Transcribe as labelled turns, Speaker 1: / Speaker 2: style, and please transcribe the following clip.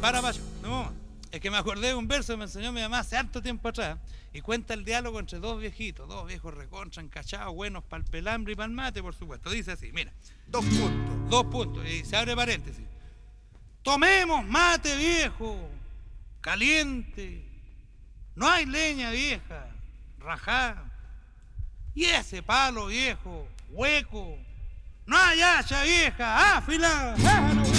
Speaker 1: para Pacho. No, es que me acordé de un verso que me enseñó mi mamá hace harto tiempo atrás y cuenta el diálogo entre dos viejitos, dos viejos recontra, encachados, buenos para el pelambre y para el mate, por supuesto. Dice así, mira.
Speaker 2: 2 puntos.
Speaker 1: 2 puntos, y se abre paréntesis. Tomemos mate viejo, caliente, no hay leña vieja, rajá, y ese palo viejo, hueco, no hay hacha vieja, afilada, déjalo.